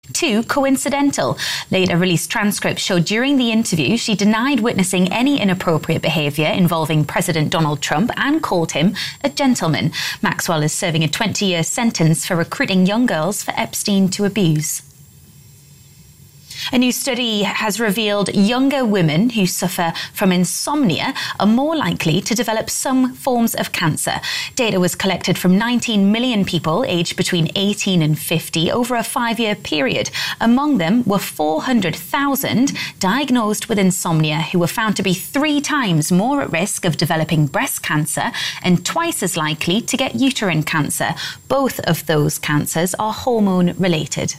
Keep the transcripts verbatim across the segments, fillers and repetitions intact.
too coincidental. Later released transcripts show during the interview she denied witnessing any inappropriate behaviour involving President Donald Trump and called him a gentleman. Maxwell is serving a twenty-year sentence for recruiting young girls for Epstein to abuse. A new study has revealed younger women who suffer from insomnia are more likely to develop some forms of cancer. Data was collected from nineteen million people aged between eighteen and fifty over a five-year period. Among them were four hundred thousand diagnosed with insomnia who were found to be three times more at risk of developing breast cancer and twice as likely to get uterine cancer. Both of those cancers are hormone-related.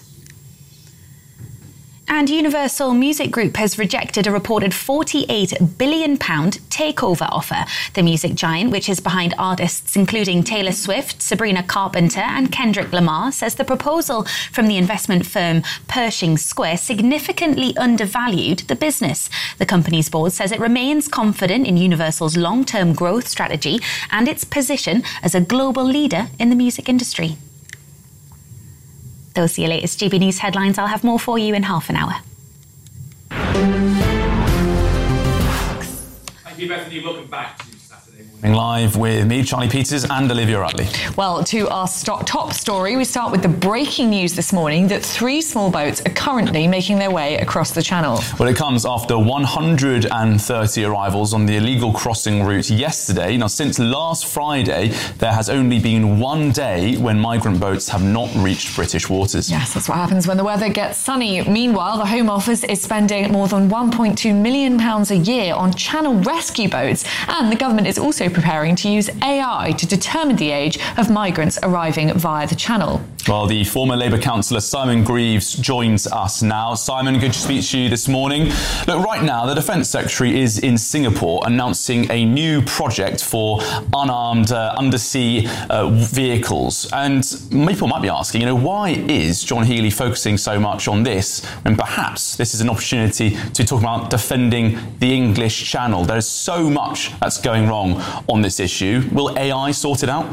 And Universal Music Group has rejected a reported forty-eight billion pounds takeover offer. The music giant, which is behind artists including Taylor Swift, Sabrina Carpenter and Kendrick Lamar, says the proposal from the investment firm Pershing Square significantly undervalued the business. The company's board says it remains confident in Universal's long-term growth strategy and its position as a global leader in the music industry. Those are your latest G B News headlines. I'll have more for you in half an hour. Thank you, Bethany. Welcome back to Saturday Morning Live with me, Charlie Peters, and Olivia Rutley. Well, to our st- top story, we start with the breaking news this morning that three small boats are currently making their way across the Channel. Well, it comes after one hundred thirty arrivals on the illegal crossing route yesterday. Now, since last Friday, there has only been one day when migrant boats have not reached British waters. Yes, that's what happens when the weather gets sunny. Meanwhile, the Home Office is spending more than one point two million pounds a year on Channel rescue boats, and the government is also preparing to use A I to determine the age of migrants arriving via the Channel. Well, the former Labour councillor Simon Greaves joins us now. Simon, good to speak to you this morning. Look, right now, the Defence Secretary is in Singapore announcing a new project for unarmed uh, undersea uh, vehicles. And people might be asking, you know, why is John Healey focusing so much on this when perhaps this is an opportunity to talk about defending the English Channel? There's so much that's going wrong on this issue. Will A I sort it out?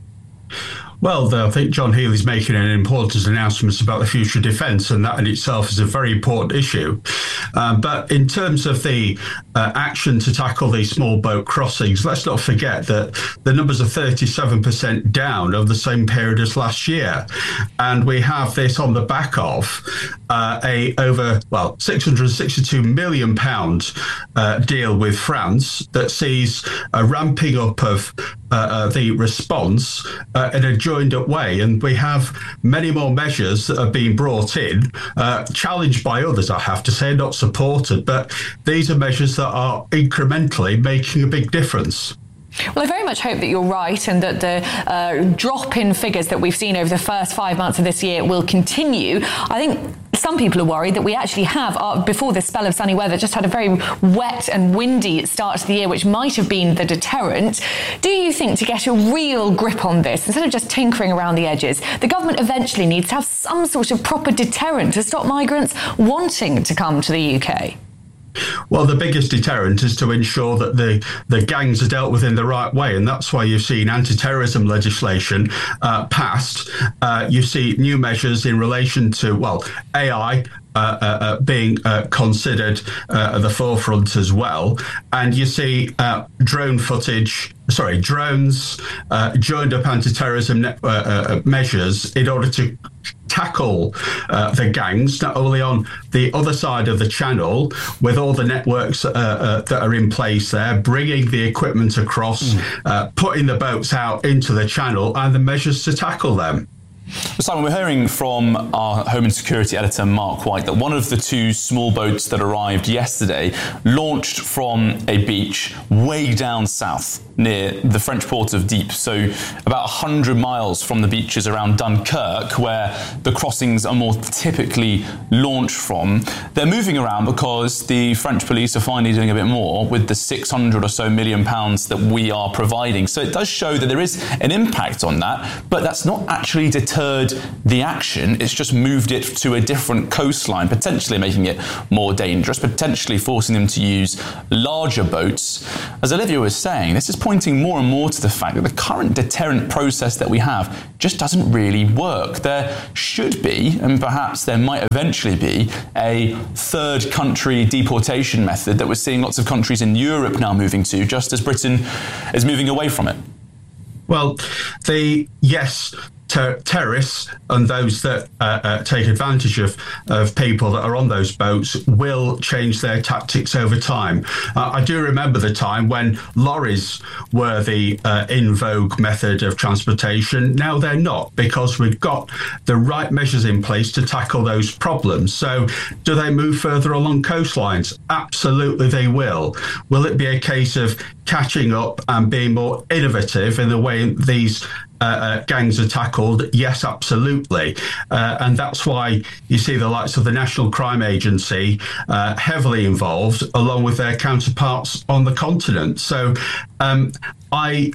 Well, the, I think John Healey's making an important announcement about the future of defence, and that in itself is a very important issue. Um, but in terms of the uh, action to tackle these small boat crossings, let's not forget that the numbers are thirty-seven percent down over the same period as last year. And we have this on the back of uh, a over, well, six hundred sixty-two million pounds uh, deal with France that sees a ramping up of uh, uh, the response uh, in a joined up way. And we have many more measures that are being brought in, uh, challenged by others, I have to say, not supported. But these are measures that are incrementally making a big difference. Well, I very much hope that you're right and that the uh, drop in figures that we've seen over the first five months of this year will continue. I think some people are worried that we actually have, uh, before this spell of sunny weather, just had a very wet and windy start to the year, which might have been the deterrent. Do you think to get a real grip on this, instead of just tinkering around the edges, the government eventually needs to have some sort of proper deterrent to stop migrants wanting to come to the U K? Well, the biggest deterrent is to ensure that the, the gangs are dealt with in the right way. And that's why you've seen anti-terrorism legislation uh, passed. Uh, you see new measures in relation to, well, A I uh, uh, uh, being uh, considered uh, at the forefront as well. And you see uh, drone footage, sorry, drones, uh, joined up anti-terrorism uh, uh, measures in order to tackle uh, the gangs, not only on the other side of the Channel with all the networks uh, uh, that are in place there, bringing the equipment across, mm. uh, putting the boats out into the Channel, and the measures to tackle them. Simon, we're hearing from our Home and Security editor, Mark White, that one of the two small boats that arrived yesterday launched from a beach way down south near the French port of Dieppe, so about one hundred miles from the beaches around Dunkirk, where the crossings are more typically launched from. They're moving around because the French police are finally doing a bit more with the six hundred or so million pounds that we are providing. So it does show that there is an impact on that, but that's not actually deterring deterred the action. It's just moved it to a different coastline, potentially making it more dangerous, potentially forcing them to use larger boats. As Olivia was saying, this is pointing more and more to the fact that the current deterrent process that we have just doesn't really work. There should be, and perhaps there might eventually be, a third country deportation method that we're seeing lots of countries in Europe now moving to, just as Britain is moving away from it. Well, the yes, ter- terrorists and those that uh, uh, take advantage of, of people that are on those boats will change their tactics over time. Uh, I do remember the time when lorries were the uh, in vogue method of transportation. Now they're not, because we've got the right measures in place to tackle those problems. So do they move further along coastlines? Absolutely they will. Will it be a case of catching up and being more innovative in the way these Uh, uh, gangs are tackled? Yes, absolutely. Uh, and that's why you see the likes of the National Crime Agency uh, heavily involved, along with their counterparts on the continent. So um, I...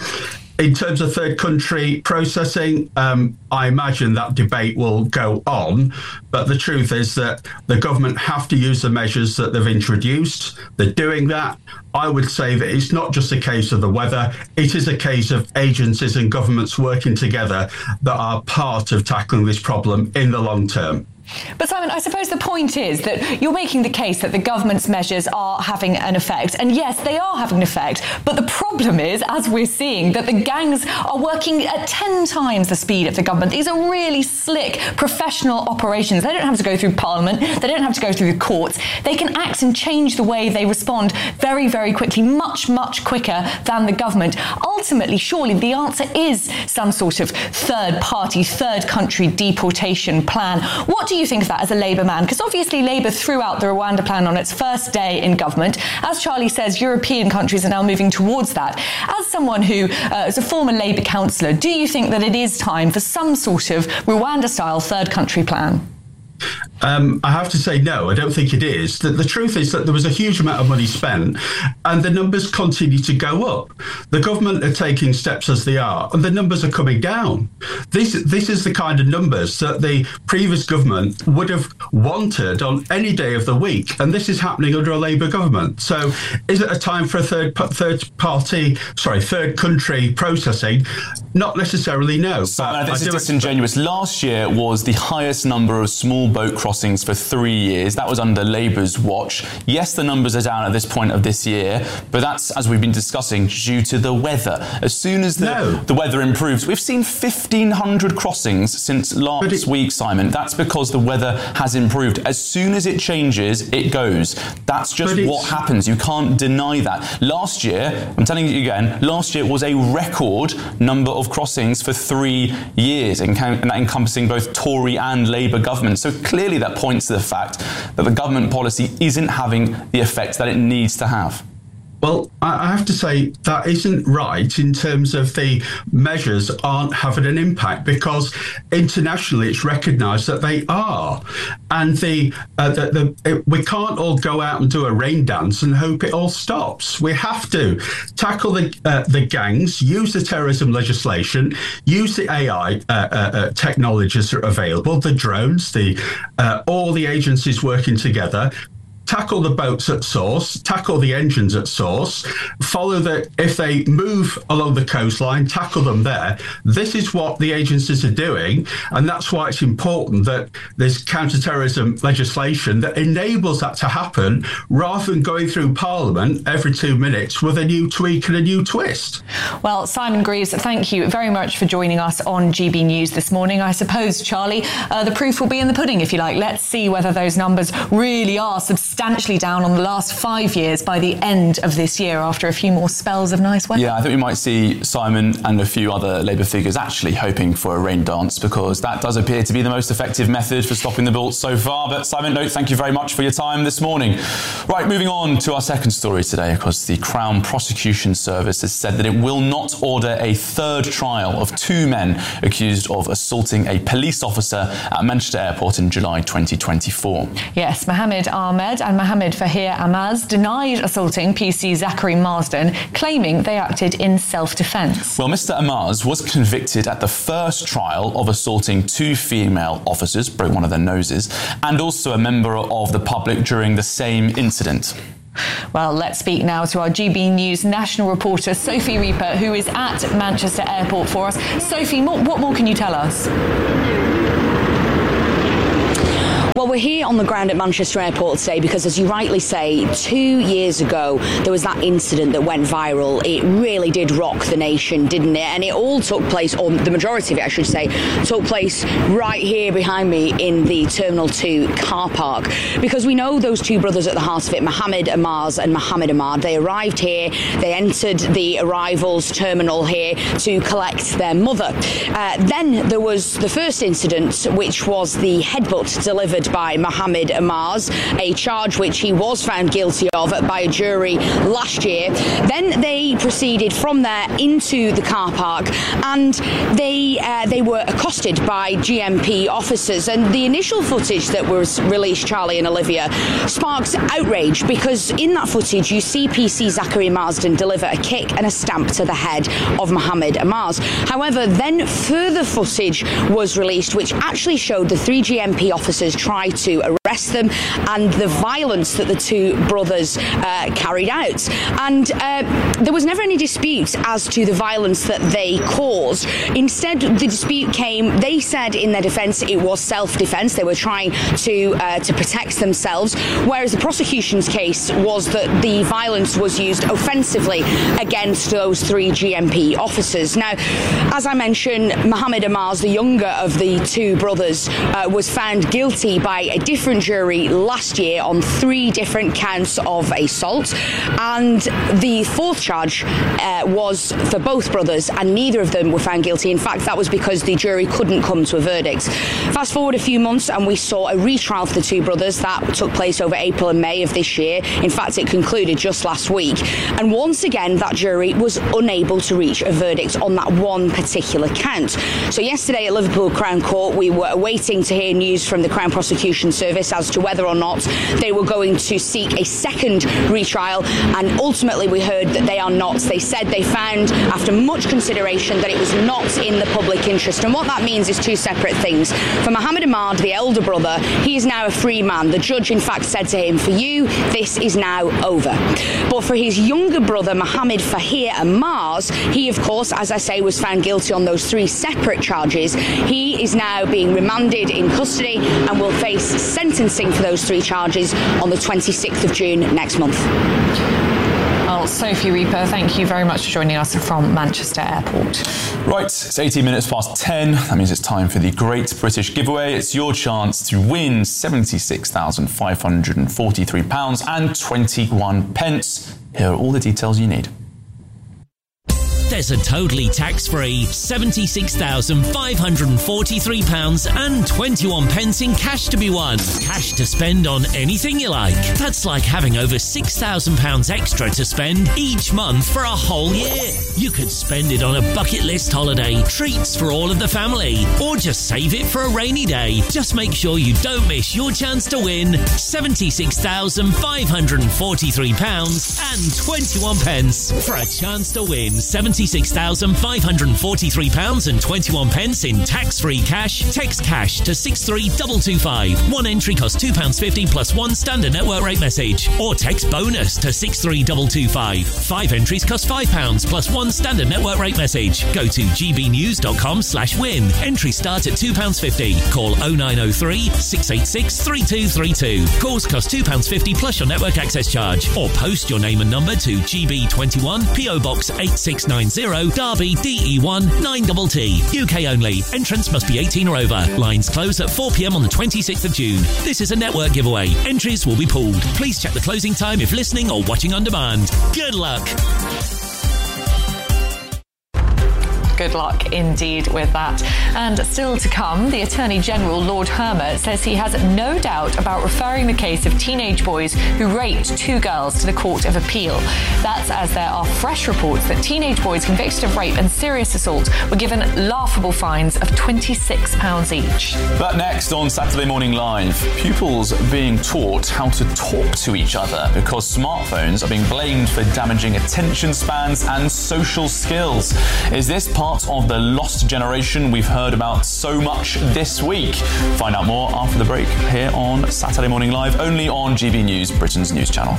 In terms of third country processing, um, I imagine that debate will go on. But the truth is that the government have to use the measures that they've introduced. They're doing that. I would say that it's not just a case of the weather. It is a case of agencies and governments working together that are part of tackling this problem in the long term. But Simon, I suppose the point is that you're making the case that the government's measures are having an effect. And yes, they are having an effect. But the problem is, as we're seeing, that the gangs are working at ten times the speed of the government. These are really slick, professional operations. They don't have to go through Parliament. They don't have to go through the courts. They can act and change the way they respond very, very quickly, much, much quicker than the government. Ultimately, surely the answer is some sort of third party, third country deportation plan. What do you think of that as a Labour man? Because obviously Labour threw out the Rwanda plan on its first day in government. As Charlie says, European countries are now moving towards that. As someone who uh, is a former Labour councillor, do you think that it is time for some sort of Rwanda-style third country plan? Um, I have to say no, I don't think it is. The, the truth is that there was a huge amount of money spent and the numbers continue to go up. The government are taking steps as they are and the numbers are coming down. This, this is the kind of numbers that the previous government would have wanted on any day of the week, and this is happening under a Labour government. So is it a time for a third, third party, sorry, third country processing? Not necessarily, no. So, uh, this is disingenuous. Last year was the highest number of small boat crossings for three years. That was under Labour's watch. Yes, the numbers are down at this point of this year, but that's, as we've been discussing, due to the weather. As soon as the, no. the weather improves, we've seen fifteen hundred crossings since last it, week, Simon. That's because the weather has improved. As soon as it changes, it goes. That's just what happens. You can't deny that. Last year, I'm telling you again, last year was a record number of crossings for three years, and that encompassing both Tory and Labour governments. So clearly that points to the fact that the government policy isn't having the effect that it needs to have. Well, I have to say that isn't right in terms of the measures aren't having an impact, because internationally it's recognised that they are. And the, uh, the, the it, we can't all go out and do a rain dance and hope it all stops. We have to tackle the, uh, the gangs, use the terrorism legislation, use the A I uh, uh, uh, technologies that are available, the drones, the uh, all the agencies working together. Tackle the boats at source, tackle the engines at source, follow the, if they move along the coastline, tackle them there. This is what the agencies are doing, and that's why it's important that there's counter-terrorism legislation that enables that to happen, rather than going through Parliament every two minutes with a new tweak and a new twist. Well, Simon Greaves, thank you very much for joining us on G B News this morning. I suppose, Charlie, uh, the proof will be in the pudding, if you like. Let's see whether those numbers really are substantial. substantially down on the last five years by the end of this year, after a few more spells of nice weather. Yeah, I think we might see Simon and a few other Labour figures actually hoping for a rain dance, because that does appear to be the most effective method for stopping the build so far. But Simon, no, thank you very much for your time this morning. Right, moving on to our second story today, because the Crown Prosecution Service has said that it will not order a third trial of two men accused of assaulting a police officer at Manchester Airport in July twenty twenty-four. Yes, Mohammed Ahmed and Mohammed Fahir Amaz denied assaulting P C Zachary Marsden, claiming they acted in self-defence. Well, Mister Amaz was convicted at the first trial of assaulting two female officers, broke one of their noses, and also a member of the public during the same incident. Well, let's speak now to our G B News national reporter, Sophie Reaper, who is at Manchester Airport for us. Sophie, what more can you tell us? Well, we're here on the ground at Manchester Airport today because, as you rightly say, two years ago there was that incident that went viral. It really did rock the nation, didn't it? And it all took place, or the majority of it, I should say, took place right here behind me in the Terminal two car park. Because we know those two brothers at the heart of it, Mohammed Amaz and Mohammed Ahmad. They arrived here, they entered the arrivals terminal here to collect their mother. Uh, then there was the first incident, which was the headbutt delivered by Mohammed Amaz, a charge which he was found guilty of by a jury last year. Then they proceeded from there into the car park, and they uh, they were accosted by G M P officers. And the initial footage that was released, Charlie and Olivia, sparks outrage because in that footage you see P C Zachary Marsden deliver a kick and a stamp to the head of Mohammed Amaz. However, then further footage was released which actually showed the three G M P officers try to arrest them and the violence that the two brothers uh, carried out. And uh, there was never any dispute as to the violence that they caused. Instead, the dispute came, they said in their defence it was self-defence. They were trying to uh, to protect themselves, whereas the prosecution's case was that the violence was used offensively against those three G M P officers. Now, as I mentioned, Mohammed Amaz, the younger of the two brothers, uh, was found guilty by a different jury last year on three different counts of assault, and the fourth charge uh, was for both brothers, and neither of them were found guilty. In fact, that was because the jury couldn't come to a verdict. Fast forward a few months and we saw a retrial for the two brothers that took place over April and May of this year. In fact, it concluded just last week, and once again that jury was unable to reach a verdict on that one particular count. So yesterday at Liverpool Crown Court we were waiting to hear news from the Crown Prosecution Service as to whether or not they were going to seek a second retrial, and ultimately we heard that they are not. They said they found, after much consideration, that it was not in the public interest. And what that means is two separate things. For Mohammed Ahmad, the elder brother, he is now a free man. The judge in fact said to him, for you, this is now over. But for his younger brother, Mohammed Fahir Amaz, he of course, as I say, was found guilty on those three separate charges. He is now being remanded in custody and will face sentencing for those three charges on the twenty-sixth of June next month. Well, Sophie Reaper, thank you very much for joining us from Manchester Airport. Right, it's eighteen minutes past ten. That means it's time for the Great British Giveaway. It's your chance to win seventy-six thousand five hundred forty-three pounds and twenty-one pence. Here are all the details you need. There's a totally tax-free seventy-six thousand five hundred forty-three pounds and twenty-one pence in cash to be won. Cash to spend on anything you like. That's like having over six thousand pounds extra to spend each month for a whole year. You could spend it on a bucket list holiday, treats for all of the family, or just save it for a rainy day. Just make sure you don't miss your chance to win seventy-six thousand five hundred forty-three pounds and twenty-one pence. For a chance to win seventy-six thousand five hundred forty-three pounds and twenty-one pence in tax-free cash, text cash to six three two two five. One entry costs two pounds fifty plus one standard network rate message. Or text bonus to six three two two five. Five entries cost five pounds plus one standard network rate message. Go to gbnews.com slash win. Entries start at two pounds fifty. Call oh nine oh three, six eight six, three two three two. Calls cost two pounds fifty plus your network access charge. Or post your name and number to G B twenty-one, P O Box eight six nine zero, Derby, D E one nine T T. U K only. Entrance must be eighteen or over. Lines close at four p m on the twenty-sixth of June. This is a network giveaway. Entries will be pooled. Please check the closing time if listening or watching on demand. Good luck. good luck indeed with that. And still to come, the Attorney General, Lord Hermer, says he has no doubt about referring the case of teenage boys who raped two girls to the Court of Appeal. That's as there are fresh reports that teenage boys convicted of rape and serious assault were given laughable fines of twenty-six pounds each. But next on Saturday Morning Live, pupils being taught how to talk to each other because smartphones are being blamed for damaging attention spans and social skills. Is this part of the lost generation we've heard about so much this week? Find out more after the break here on Saturday Morning Live, only on G B News, Britain's news channel.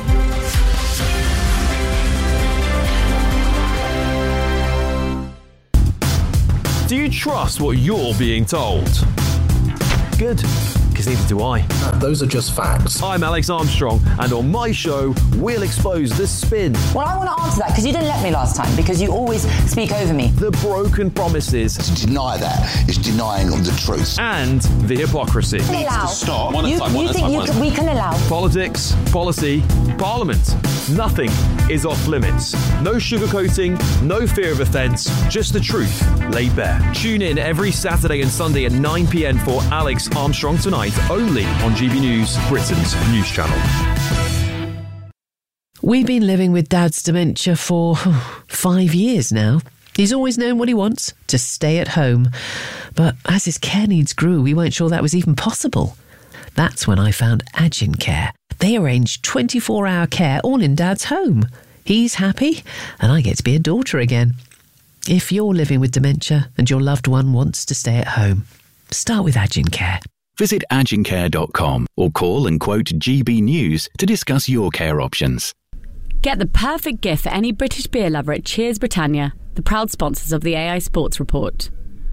Do you trust what you're being told? Good, because neither do I. Those are just facts. I'm Alex Armstrong, and on my show, we'll expose the spin. Well, I want to answer that, because you didn't let me last time, because you always speak over me. The broken promises. To deny that is denying the truth. And the hypocrisy. We can allow. Stop. One at you, a time, you one at a think time, you one at a can, time. we can allow? Politics, policy, parliament. Nothing is off limits. No sugarcoating, no fear of offence, just the truth laid bare. Tune in every Saturday and Sunday at nine p.m. for Alex Armstrong Tonight, only on G B News, Britain's news channel. We've been living with Dad's dementia for five years now. He's always known what he wants, to stay at home. But as his care needs grew, we weren't sure that was even possible. That's when I found Agin Care. They arrange twenty-four hour care all in Dad's home. He's happy, and I get to be a daughter again. If you're living with dementia and your loved one wants to stay at home, start with Agin Care. Visit agin care dot com or call and quote G B News to discuss your care options. Get the perfect gift for any British beer lover at Cheers Britannia, the proud sponsors of the A I Sports Report.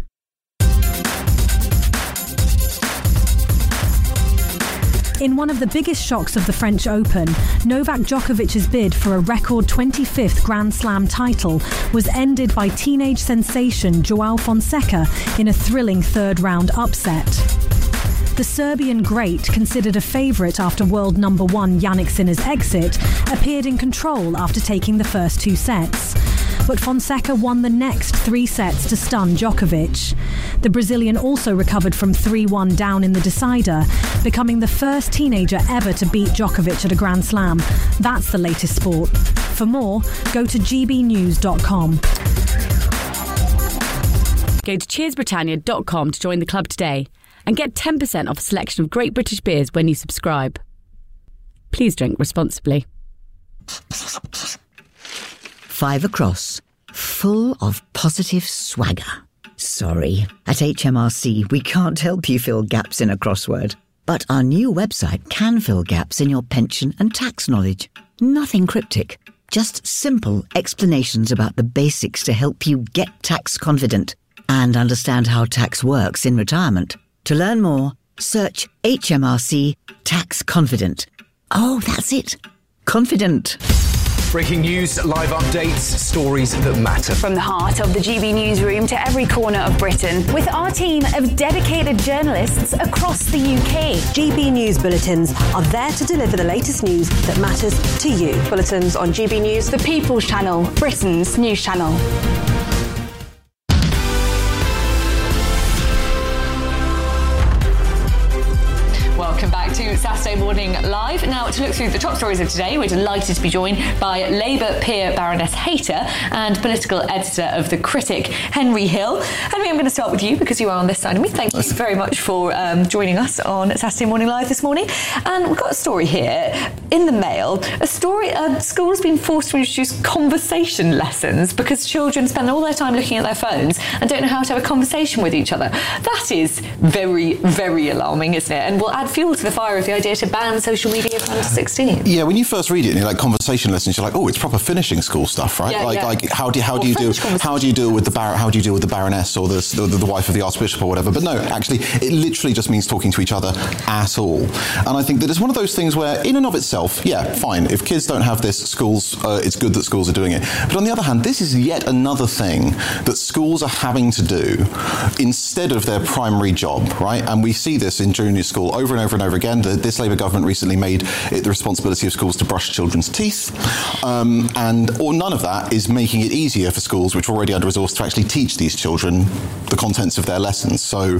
In one of the biggest shocks of the French Open, Novak Djokovic's bid for a record twenty-fifth Grand Slam title was ended by teenage sensation Joao Fonseca in a thrilling third-round upset. The Serbian great, considered a favourite after world number one Jannik Sinner's exit, appeared in control after taking the first two sets. But Fonseca won the next three sets to stun Djokovic. The Brazilian also recovered from three one down in the decider, becoming the first teenager ever to beat Djokovic at a Grand Slam. That's the latest sport. For more, go to g b news dot com. Go to cheers britannia dot com to join the club today and get ten percent off a selection of great British beers when you subscribe. Please drink responsibly. Five across, full of positive swagger. Sorry, at H M R C we can't help you fill gaps in a crossword. But our new website can fill gaps in your pension and tax knowledge. Nothing cryptic, just simple explanations about the basics to help you get tax confident and understand how tax works in retirement. To learn more, search H M R C Tax Confident. Oh, that's it. Confident. Breaking news, live updates, stories that matter. From the heart of the G B newsroom to every corner of Britain, with our team of dedicated journalists across the U K. G B News Bulletins are there to deliver the latest news that matters to you. Bulletins on G B News, the People's Channel, Britain's news channel. Welcome back to Saturday Morning Live. Now, to look through the top stories of today, we're delighted to be joined by Labour peer Baroness Hayter and political editor of The Critic, Henry Hill. Henry, I'm going to start with you because you are on this side of me. Thank you very much for um, joining us on Saturday Morning Live this morning. And we've got a story here in the Mail. A story, a school has been forced to introduce conversation lessons because children spend all their time looking at their phones and don't know how to have a conversation with each other. That is very, very alarming, isn't it? And will add fuel to the fire of the idea to ban social media from under sixteen. Yeah, when you first read it and you're like conversation lessons, you're like, oh, it's proper finishing school stuff, right? Yeah, like, yeah. like how do how Or do you do French how do you deal with the bar- how do you deal with the Baroness or the, the the wife of the Archbishop or whatever? But no, actually, it literally just means talking to each other at all. And I think that it's one of those things where, in and of itself, yeah, fine. If kids don't have this, schools, uh, it's good that schools are doing it. But on the other hand, this is yet another thing that schools are having to do instead of their primary job, right? And we see this in junior school over and over and over again. and uh, this Labour government recently made it the responsibility of schools to brush children's teeth, um, and or none of that is making it easier for schools which are already under-resourced to actually teach these children the contents of their lessons. So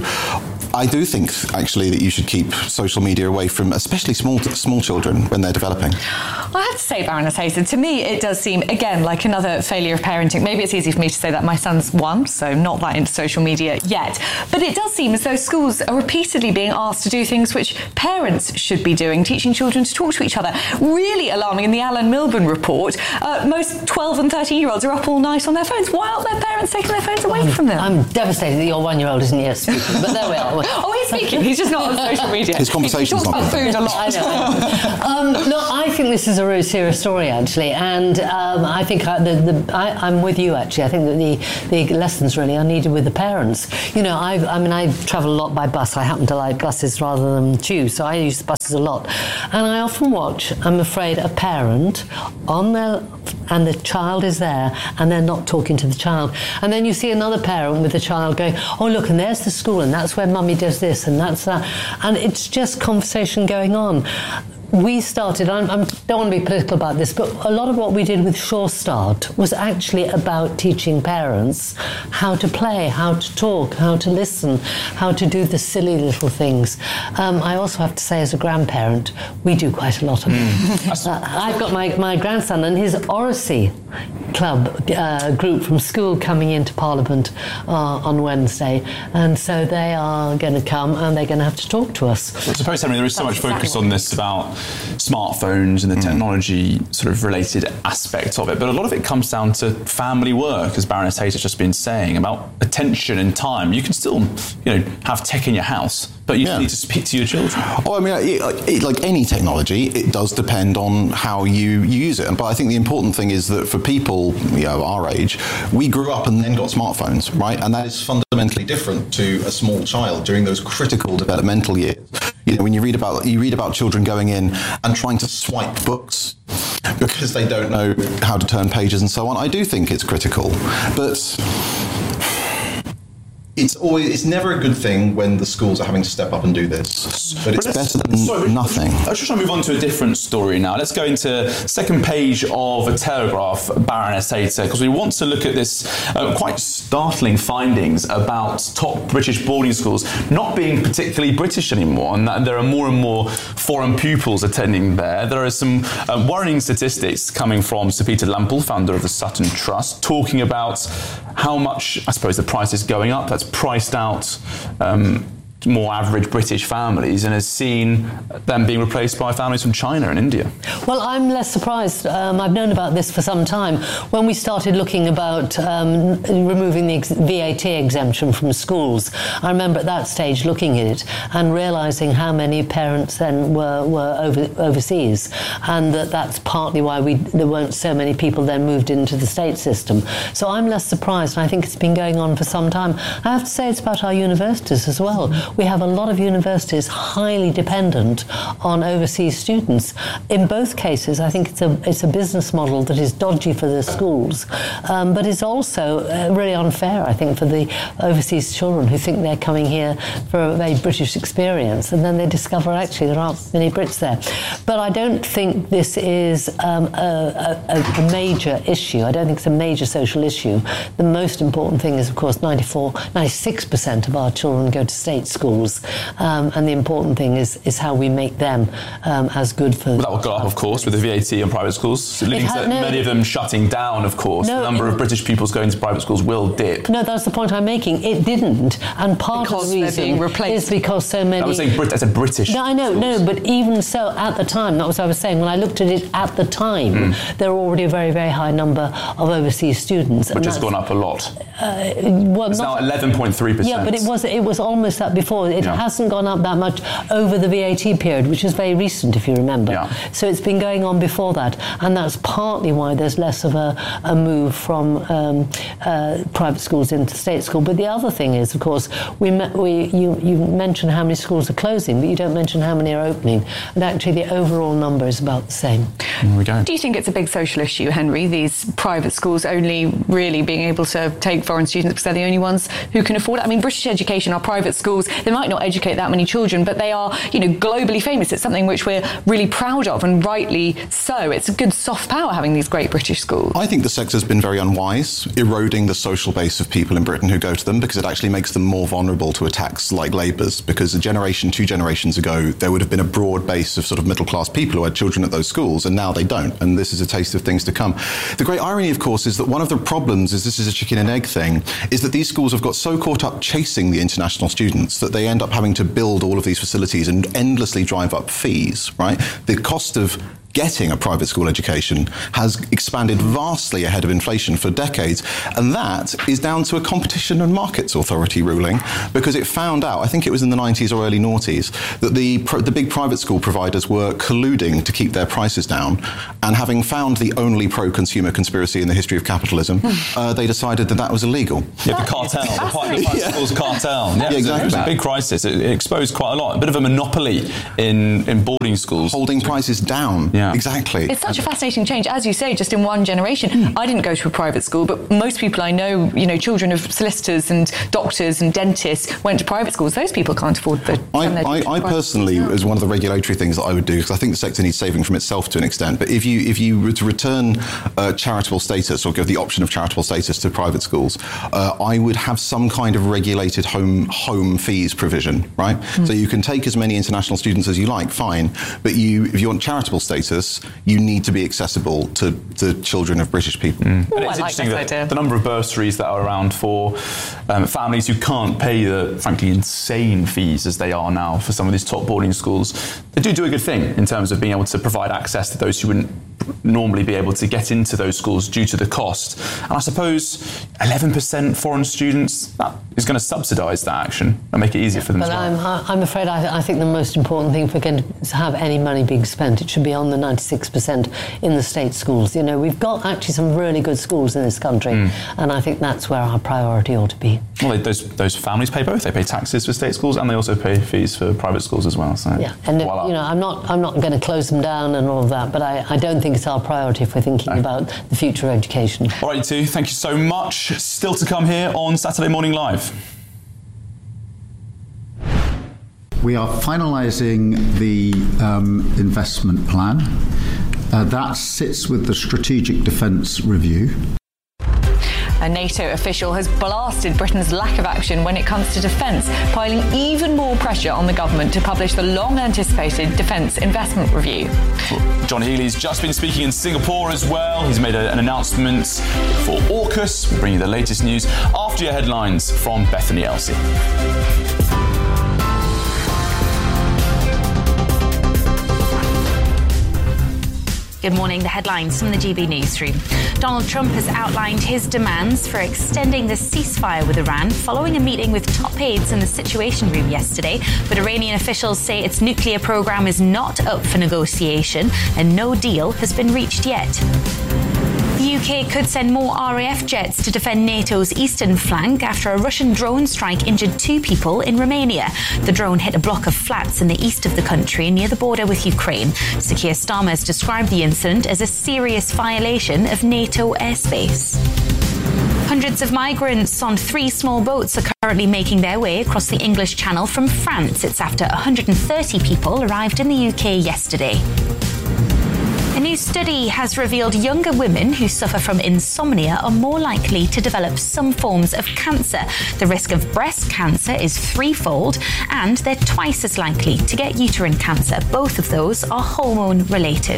I do think, actually, that you should keep social media away from especially small small children when they're developing. Well, I have to say, Baroness Hayes, to me it does seem, again, like another failure of parenting. Maybe it's easy for me to say that. My son's one, so not that into social media yet. But it does seem as though schools are repeatedly being asked to do things which parents should be doing, teaching children to talk to each other. Really alarming in the Alan Milburn report. Uh, most twelve and thirteen-year-olds are up all night on their phones. Why aren't their parents taking their phones away I'm, from them? I'm devastated that your one-year-old isn't yet speaking, but there we are. Oh, he's speaking. He's just not on social media. His conversation's he, he talks not about food a lot. I know. um, no, I think this is a really serious story, actually, and um, I think I, the, the, I, I'm with you, actually. I think that the, the lessons really are needed with the parents. You know, I, I mean, I travel a lot by bus. I happen to like buses rather than tubes, so I use buses a lot. And I often watch, I'm afraid, a parent on their, and the child is there, and they're not talking to the child. And then you see another parent with the child going, oh, look, and there's the school, and that's where mummy does this, and that's that. And it's just conversation going on. We started, I don't want to be political about this, but a lot of what we did with Sure Start was actually about teaching parents how to play, how to talk, how to listen, how to do the silly little things. Um, I also have to say, as a grandparent, we do quite a lot of it. Mm. uh, I've got my, my grandson and his Oracy Club uh, group from school coming into Parliament uh, on Wednesday, and so they are going to come and they're going to have to talk to us. I suppose, Henry, there is so That's much focus exactly on this about smartphones and the technology sort of related aspect of it, but a lot of it comes down to family work, as Baroness Hayes has just been saying, about attention and time. You can still, you know, have tech in your house, but you yeah. need to speak to your children. Oh, I mean, it, it, like any technology, it does depend on how you, you use it. But I think the important thing is that for people, you know, our age, we grew up and then got smartphones, right? And that is fundamentally different to a small child during those critical developmental years. You know, when you read about you read about children going in and trying to swipe books because they don't know how to turn pages and so on, I do think it's critical. But it's always it's never a good thing when the schools are having to step up and do this. But it's better than sorry, nothing. I was just trying to move on to a different story now. Let's go into second page of a Telegraph, Baroness Hayes, because we want to look at this uh, quite startling findings about top British boarding schools not being particularly British anymore, and that there are more and more foreign pupils attending there. There are some uh, worrying statistics coming from Sir Peter Lample, founder of the Sutton Trust, talking about how much, I suppose, the price is going up. That's priced out um, more average British families and has seen them being replaced by families from China and India. Well, I'm less surprised. Um, I've known about this for some time. When we started looking about um, removing the ex- V A T exemption from schools, I remember at that stage looking at it and realising how many parents then were, were over, overseas, and that that's partly why we there weren't so many people then moved into the state system. So I'm less surprised, and I think it's been going on for some time. I have to say it's about our universities as well. We have a lot of universities highly dependent on overseas students. In both cases, I think it's a it's a business model that is dodgy for the schools, um, but it's also uh, really unfair, I think, for the overseas children who think they're coming here for a very British experience, and then they discover actually there aren't many Brits there. But I don't think this is um, a, a, a major issue. I don't think it's a major social issue. The most important thing is, of course, ninety-four, ninety-six percent of our children go to state schools. Um, and the important thing is is how we make them um, as good for... Well, that will go up, of course, with the V A T on private schools, leading ha- to no, many of them shutting down, of course. No, the number it, of British pupils going to private schools will dip. No, that's the point I'm making. It didn't. And part because of the reason is because so many... I was saying Brit- as a British No, I know, schools. no, but even so, at the time, that was what I was saying, when I looked at it at the time, mm. there were already a very, very high number of overseas students. Which has gone up a lot. Uh, well, it's not, now eleven point three percent. Yeah, but it was it was almost that before. It yeah. hasn't gone up that much over the V A T period, which is very recent, if you remember. Yeah. So it's been going on before that, and that's partly why there's less of a, a move from um, uh, private schools into state school. But the other thing is, of course, we we you you mention how many schools are closing, but you don't mention how many are opening, and actually the overall number is about the same. There we go. Do you think it's a big social issue, Henry, these private schools only really being able to take foreign students because they're the only ones who can afford it? I mean, British education, our private schools, They might not educate that many children, but they are, you know, globally famous. It's something which we're really proud of, and rightly so. It's a good soft power having these great British schools. I think the sector's been very unwise, eroding the social base of people in Britain who go to them, because it actually makes them more vulnerable to attacks like Labour's, because a generation, two generations ago, there would have been a broad base of sort of middle-class people who had children at those schools, and now they don't, and this is a taste of things to come. The great irony, of course, is that one of the problems is this is a chicken and egg thing, is that these schools have got so caught up chasing the international students that they end up having to build all of these facilities and endlessly drive up fees, right? The cost of getting a private school education has expanded vastly ahead of inflation for decades, and that is down to a Competition and Markets Authority ruling, because it found out, I think it was in the nineties or early noughties, that the the big private school providers were colluding to keep their prices down, and having found the only pro-consumer conspiracy in the history of capitalism, uh, they decided that that was illegal. Yeah, the cartel, the private yeah. schools cartel. Yeah, yeah, exactly. It was a big crisis. It, it exposed quite a lot, a bit of a monopoly in, in boarding schools. Holding prices down. Yeah. Exactly. It's such a fascinating change, as you say, just in one generation. Mm. I didn't go to a private school, but most people I know, you know, children of solicitors and doctors and dentists went to private schools. Those people can't afford the... I, I, I personally, as one of the regulatory things that I would do, because I think the sector needs saving from itself to an extent, but if you if you were to return uh, charitable status or give the option of charitable status to private schools, uh, I would have some kind of regulated home home fees provision, right? Mm. So you can take as many international students as you like, fine, but you if you want charitable status, you need to be accessible to the children of British people. Mm. Ooh, and it's I interesting like that the number of bursaries that are around for um, families who can't pay the, frankly, insane fees as they are now for some of these top boarding schools, they do do a good thing in terms of being able to provide access to those who wouldn't normally be able to get into those schools due to the cost. And I suppose eleven percent foreign students, that is going to subsidise that action and make it easier for them but as well. I'm, I'm afraid I, I think the most important thing, if we're going to have any money being spent, it should be on the ninety-six percent in the state schools. You know, we've got actually some really good schools in this country, mm. and I think that's where our priority ought to be. Well, they, those those families pay both. They pay taxes for state schools, and they also pay fees for private schools as well. So yeah, and voila. you know, I'm not I'm not going to close them down and all of that, but I, I don't think it's our priority if we're thinking no. about the future of education. All right, you two, thank you so much. Still to come here on Saturday Morning Live. We are finalising the um, investment plan. Uh, that sits with the Strategic Defence Review. A NATO official has blasted Britain's lack of action when it comes to defence, piling even more pressure on the government to publish the long-anticipated Defence Investment Review. John Healey's just been speaking in Singapore as well. He's made a, an announcement for AUKUS. We'll bring you the latest news after your headlines from Bethany Elsey. Good morning. The headlines from the G B Newsroom. Donald Trump has outlined his demands for extending the ceasefire with Iran following a meeting with top aides in the Situation Room yesterday. But Iranian officials say its nuclear program is not up for negotiation and no deal has been reached yet. The U K could send more R A F jets to defend NATO's eastern flank after a Russian drone strike injured two people in Romania. The drone hit a block of flats in the east of the country near the border with Ukraine. Sir Keir Starmer has described the incident as a serious violation of NATO airspace. Hundreds of migrants on three small boats are currently making their way across the English Channel from France. It's after one hundred thirty people arrived in the U K yesterday. A new study has revealed younger women who suffer from insomnia are more likely to develop some forms of cancer. The risk of breast cancer is threefold, and they're twice as likely to get uterine cancer. Both of those are hormone-related.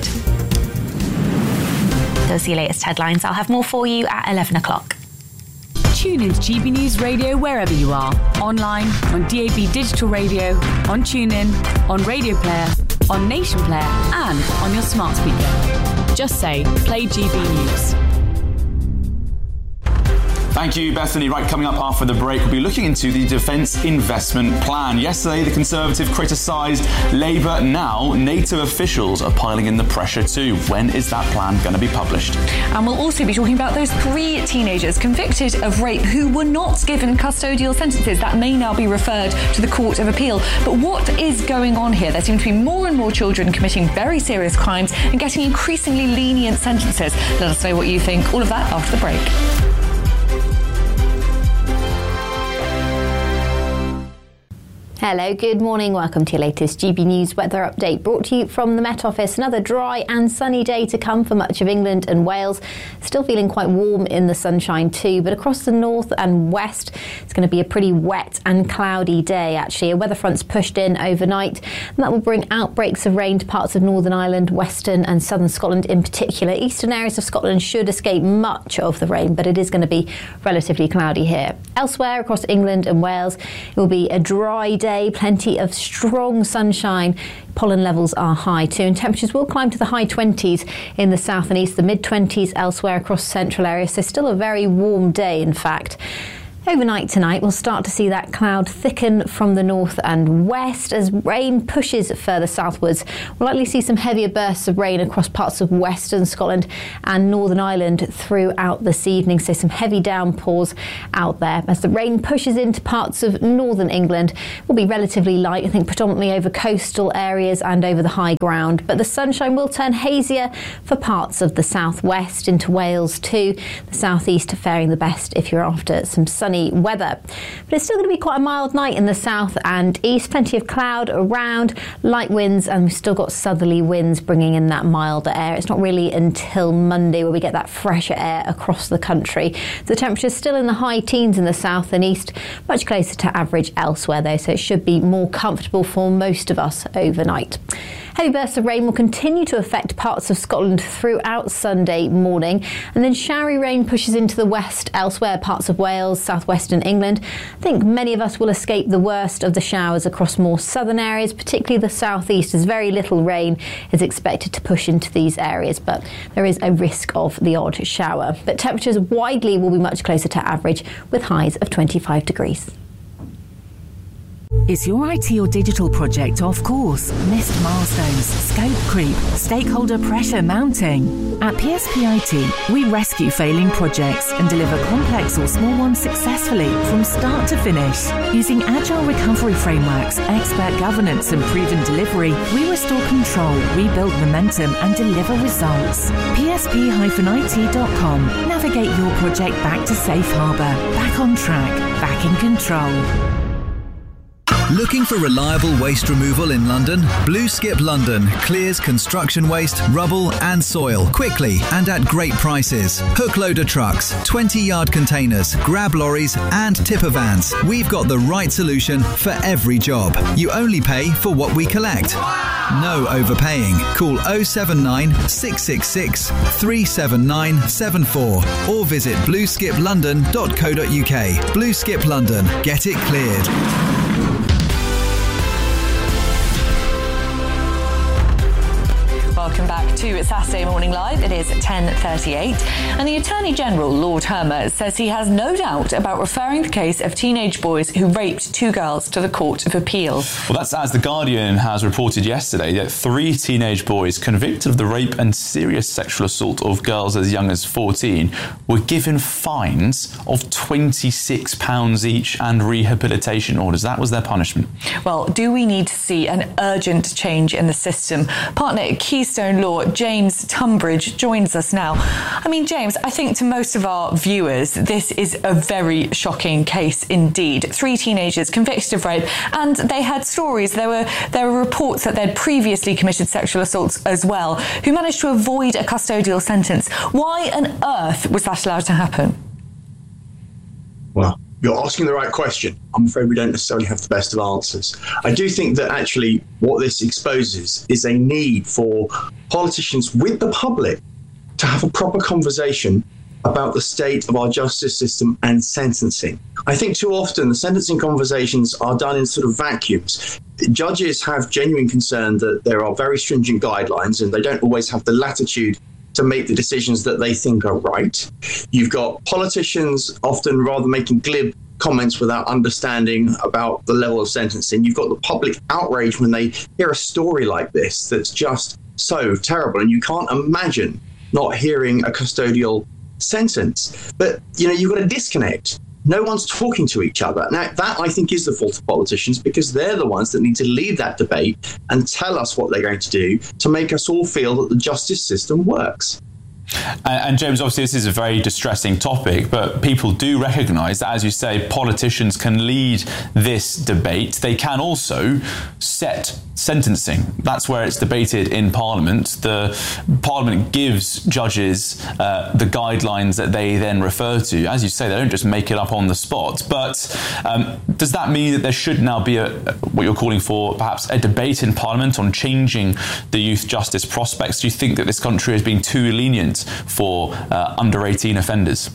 Those are your latest headlines. I'll have more for you at eleven o'clock. Tune into G B News Radio wherever you are. Online, on D A B Digital Radio, on TuneIn, on Radio Player, on Nation Player, and on your smart speaker. Just say, play G B News. Thank you, Bethany. Right, coming up after the break, we'll be looking into the Defence Investment Plan. Yesterday, the Conservative criticised Labour. Now, NATO officials are piling in the pressure too. When is that plan going to be published? And we'll also be talking about those three teenagers convicted of rape who were not given custodial sentences. That may now be referred to the Court of Appeal. But what is going on here? There seem to be more and more children committing very serious crimes and getting increasingly lenient sentences. Let us know what you think. All of that after the break. Hello, good morning. Welcome to your latest G B News weather update, brought to you from the Met Office. Another dry and sunny day to come for much of England and Wales. Still feeling quite warm in the sunshine too, but across the north and west, it's going to be a pretty wet and cloudy day, actually. A weather front's pushed in overnight, and that will bring outbreaks of rain to parts of Northern Ireland, western and southern Scotland in particular. Eastern areas of Scotland should escape much of the rain, but it is going to be relatively cloudy here. Elsewhere across England and Wales, it will be a dry day. Day, plenty of strong sunshine. Pollen levels are high too, and temperatures will climb to the high twenties in the south and east, the mid twenties elsewhere across central areas. So still a very warm day, in fact. Overnight tonight, we'll start to see that cloud thicken from the north and west as rain pushes further southwards. We'll likely see some heavier bursts of rain across parts of western Scotland and Northern Ireland throughout this evening, so some heavy downpours out there. As the rain pushes into parts of northern England, it will be relatively light, I think predominantly over coastal areas and over the high ground, but the sunshine will turn hazier for parts of the southwest into Wales too. The southeast faring the best if you're after some sunny weather. But it's still going to be quite a mild night in the south and east. Plenty of cloud around, light winds, and we've still got southerly winds bringing in that milder air. It's not really until Monday where we get that fresher air across the country. The temperature's still in the high teens in the south and east, much closer to average elsewhere though, so it should be more comfortable for most of us overnight. Heavy bursts of rain will continue to affect parts of Scotland throughout Sunday morning, and then showery rain pushes into the west elsewhere, parts of Wales, southwestern England. I think many of us will escape the worst of the showers across more southern areas, particularly the southeast, as very little rain is expected to push into these areas, but there is a risk of the odd shower. But temperatures widely will be much closer to average, with highs of twenty-five degrees. Is your I T or digital project off course? Missed milestones, scope creep, stakeholder pressure mounting? At P S P I T, we rescue failing projects and deliver complex or small ones successfully from start to finish. Using agile recovery frameworks, expert governance and proven delivery, we restore control, rebuild momentum and deliver results. P S P I T dot com. Navigate your project back to safe harbour, back on track, back in control. Looking for reliable waste removal in London? Blue Skip London clears construction waste, rubble and soil quickly and at great prices. Hook loader trucks, twenty yard containers, grab lorries and tipper vans. We've got the right solution for every job. You only pay for what we collect. No overpaying. Call oh seven nine, six six six, three seven nine seven four or visit blue skip london dot co dot uk. Blue Skip London. Get it cleared. Welcome back to Saturday Morning Live. It is ten thirty-eight, and the Attorney General, Lord Hermer, says he has no doubt about referring the case of teenage boys who raped two girls to the Court of Appeal. Well, that's as The Guardian has reported yesterday that three teenage boys convicted of the rape and serious sexual assault of girls as young as fourteen were given fines of twenty-six pounds each and rehabilitation orders. That was their punishment. Well, do we need to see an urgent change in the system? Partner at Keystone Law, James Tunbridge, joins us now. I mean, James, I think to most of our viewers, this is a very shocking case indeed. Three teenagers convicted of rape, and they had stories. There were there were reports that they'd previously committed sexual assaults as well, who managed to avoid a custodial sentence. Why on earth was that allowed to happen? Well, you're asking the right question. I'm afraid we don't necessarily have the best of answers. I do think that actually what this exposes is a need for politicians with the public to have a proper conversation about the state of our justice system and sentencing. I think too often the sentencing conversations are done in sort of vacuums. Judges have genuine concern that there are very stringent guidelines and they don't always have the latitude to make the decisions that they think are right. You've got politicians often rather making glib comments without understanding about the level of sentencing. You've got the public outrage when they hear a story like this that's just so terrible, and you can't imagine not hearing a custodial sentence. But, you know, you've got a disconnect. No one's talking to each other. Now, that, I think, is the fault of politicians, because they're the ones that need to lead that debate and tell us what they're going to do to make us all feel that the justice system works. And, and James, obviously this is a very distressing topic, but people do recognise that, as you say, politicians can lead this debate. They can also set sentencing. That's where it's debated in Parliament. The Parliament gives judges uh, the guidelines that they then refer to. As you say, they don't just make it up on the spot. But um, does that mean that there should now be a, what you're calling for, perhaps a debate in Parliament on changing the youth justice prospects? Do you think that this country has been too lenient for uh, under eighteen offenders?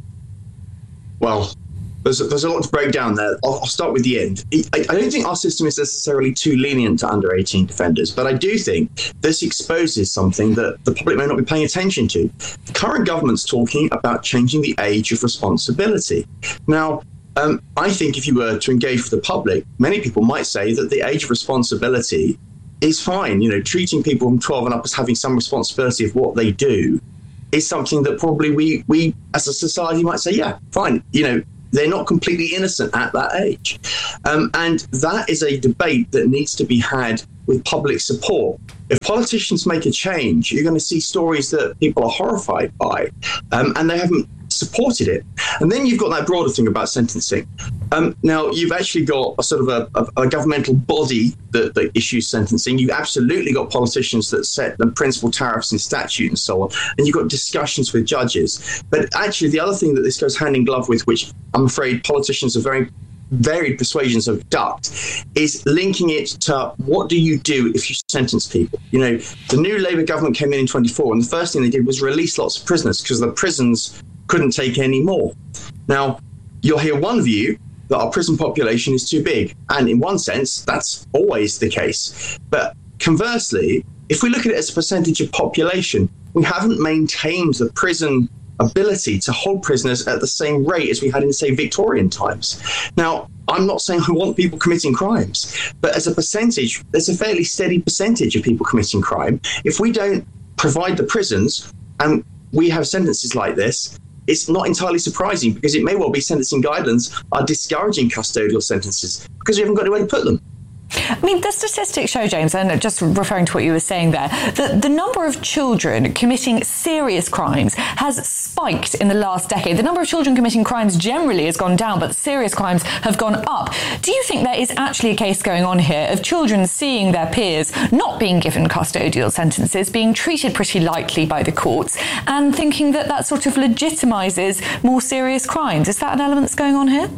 Well, there's a, there's a lot to break down there. I'll, I'll start with the end. I, I don't think our system is necessarily too lenient to under eighteen offenders, but I do think this exposes something that the public may not be paying attention to. The current government's talking about changing the age of responsibility. Now, um, I think if you were to engage with the public, many people might say that the age of responsibility is fine. You know, treating people from twelve and up as having some responsibility of what they do is something that probably we, we as a society might say, yeah, fine. You know, they're not completely innocent at that age. Um, and that is a debate that needs to be had with public support. If politicians make a change, you're going to see stories that people are horrified by, um, and they haven't supported it. And then you've got that broader thing about sentencing. Um, now, you've actually got a sort of a, a, a governmental body that, that issues sentencing. You've absolutely got politicians that set the principal tariffs in statute and so on. And you've got discussions with judges. But actually, the other thing that this goes hand in glove with, which I'm afraid politicians are very varied persuasions have ducked, is linking it to what do you do if you sentence people. You know, the new Labour government came in in twenty-four, and the first thing they did was release lots of prisoners because the prisons couldn't take any more. Now, you'll hear one view that our prison population is too big, and in one sense, that's always the case. But conversely, if we look at it as a percentage of population, we haven't maintained the prison ability to hold prisoners at the same rate as we had in, say, Victorian times. Now, I'm not saying I want people committing crimes, but as a percentage, there's a fairly steady percentage of people committing crime. If we don't provide the prisons and we have sentences like this, it's not entirely surprising, because it may well be sentencing guidelines are discouraging custodial sentences because we haven't got anywhere to put them. I mean, the statistics show, James, and just referring to what you were saying there, that the number of children committing serious crimes has spiked in the last decade. The number of children committing crimes generally has gone down, but serious crimes have gone up. Do you think there is actually a case going on here of children seeing their peers not being given custodial sentences, being treated pretty lightly by the courts, and thinking that that sort of legitimises more serious crimes? Is that an element that's going on here?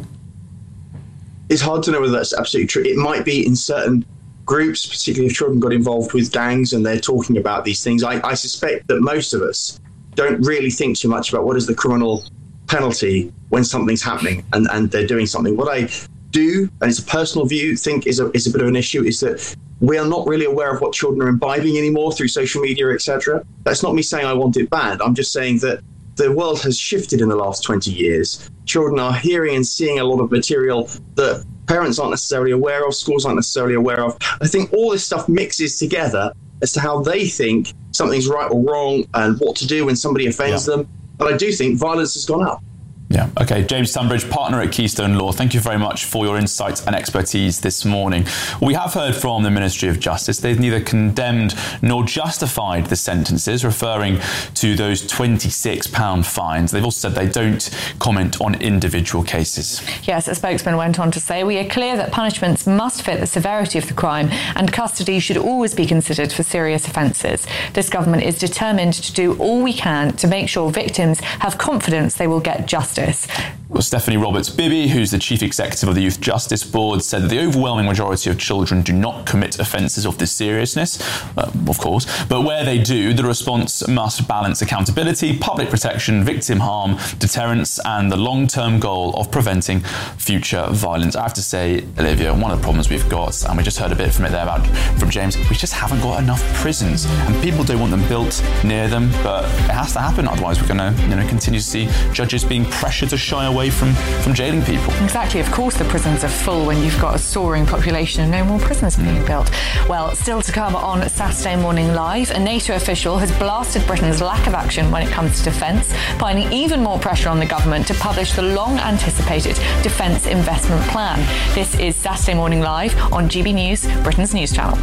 It's hard to know whether that's absolutely true. It might be in certain groups, particularly if children got involved with gangs and they're talking about these things. I, I suspect that most of us don't really think too much about what is the criminal penalty when something's happening and, and they're doing something. What I do, and it's a personal view, think is a, is a bit of an issue, is that we are not really aware of what children are imbibing anymore through social media, et cetera. That's not me saying I want it bad. I'm just saying that the world has shifted in the last twenty years. Children are hearing and seeing a lot of material that parents aren't necessarily aware of, schools aren't necessarily aware of. I think all this stuff mixes together as to how they think something's right or wrong and what to do when somebody offends yeah. them. But I do think violence has gone up. Yeah. Okay. James Tunbridge, partner at Keystone Law, thank you very much for your insights and expertise this morning. We have heard from the Ministry of Justice. They've neither condemned nor justified the sentences, referring to those twenty-six pound fines. They've also said they don't comment on individual cases. Yes, a spokesman went on to say, "We are clear that punishments must fit the severity of the crime, and custody should always be considered for serious offences. This government is determined to do all we can to make sure victims have confidence they will get justice." Well, Stephanie Roberts-Bibby, who's the Chief Executive of the Youth Justice Board, said that the overwhelming majority of children do not commit offences of this seriousness, uh, of course, but where they do, the response must balance accountability, public protection, victim harm, deterrence, and the long-term goal of preventing future violence. I have to say, Olivia, one of the problems we've got, and we just heard a bit from it there about from James, we just haven't got enough prisons, and people don't want them built near them, but it has to happen, otherwise we're going to, you know, continue to see judges being pressured to shy away from, from jailing people. Exactly. Of course the prisons are full when you've got a soaring population and no more prisons mm. being built. Well, still to come on Saturday Morning Live, a NATO official has blasted Britain's lack of action when it comes to defence, piling even more pressure on the government to publish the long-anticipated Defence Investment Plan. This is Saturday Morning Live on G B News, Britain's news channel.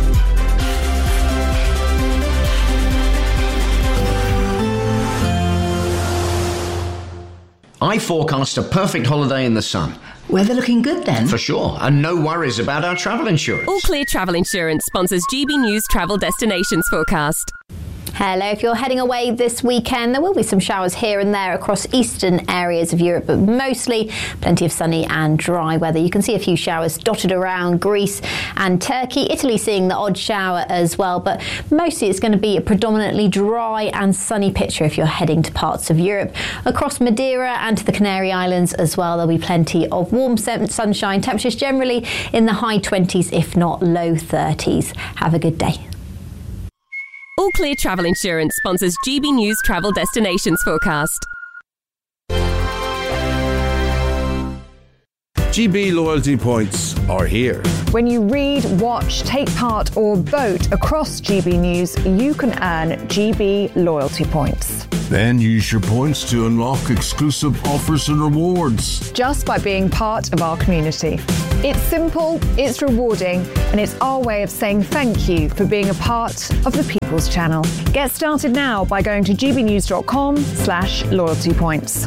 I forecast a perfect holiday in the sun. Weather looking good then? For sure, and no worries about our travel insurance. All Clear Travel Insurance sponsors G B News Travel Destinations Forecast. Hello, if you're heading away this weekend, there will be some showers here and there across eastern areas of Europe, but mostly plenty of sunny and dry weather. You can see a few showers dotted around Greece and Turkey. Italy seeing the odd shower as well, but mostly it's going to be a predominantly dry and sunny picture if you're heading to parts of Europe. Across Madeira and to the Canary Islands as well, there'll be plenty of warm sunshine. Temperatures generally in the high twenties, if not low thirties. Have a good day. All Clear Travel Insurance sponsors G B News Travel Destinations Forecast. G B loyalty points are here. When you read, watch, take part or vote across G B News, you can earn G B loyalty points. Then use your points to unlock exclusive offers and rewards. Just by being part of our community. It's simple, it's rewarding, and it's our way of saying thank you for being a part of the People's Channel. Get started now by going to gbnews.com slash loyalty points.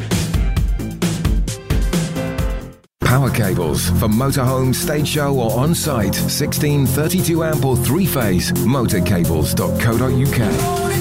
Power cables for motorhome, stage show or on-site. sixteen, thirty-two amp or three-phase. motorcables dot co dot uk.